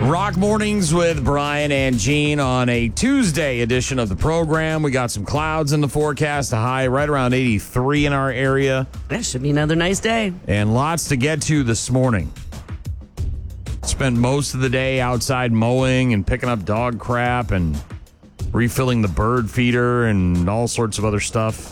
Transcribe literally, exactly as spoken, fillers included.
Rock Mornings with Brian and Gene on a Tuesday edition of the program. We got some clouds in the forecast, a high right around eighty-three in our area. That should be another nice day. And lots to get to this morning. Spent most of the day outside mowing and picking up dog crap and refilling the bird feeder and all sorts of other stuff.